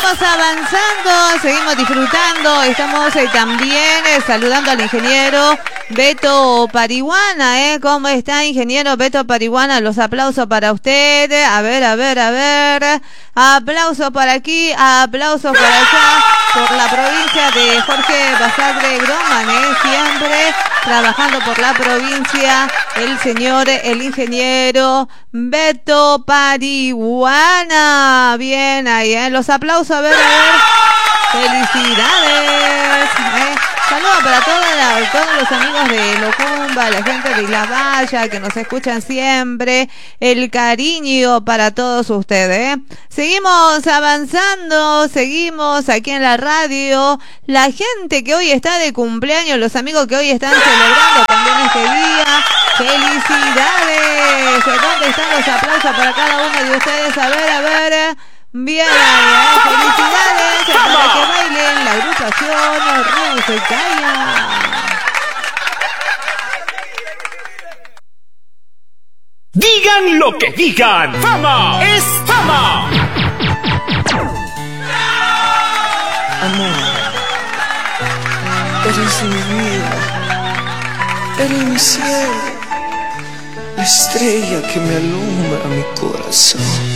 seguimos avanzando, seguimos disfrutando. Estamos también saludando al ingeniero Beto Parihuana, ¿Cómo está, ingeniero Beto Parihuana? Los aplausos para usted. A ver. Aplausos por aquí, aplausos por allá, por la provincia de Jorge Basadre Groman, Siempre trabajando por la provincia, el ingeniero Beto Parihuana. Bien ahí, los aplausos, a ver. Felicidades. Saludos para todos los amigos de Locumba, la gente de Isla Valla que nos escuchan siempre. El cariño para todos ustedes. Seguimos avanzando, seguimos aquí en la radio. La gente que hoy está de cumpleaños, los amigos que hoy están celebrando también este día. ¡Felicidades! ¿Dónde están los aplausos para cada uno de ustedes? A ver. Bien, felicidades para que bailen la agrupación Rusecaya. Digan lo que digan, fama es fama. Amor, eres mi vida, eres mi cielo, la estrella que me alumbra mi corazón.